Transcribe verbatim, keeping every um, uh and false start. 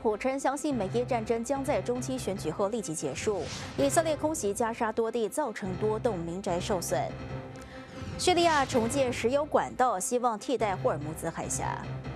普称相信美伊战争将在中期选举后立即结束。以色列空袭加沙多地，造成多栋民宅受损。叙利亚重建石油管道，希望替代霍尔木兹海峡。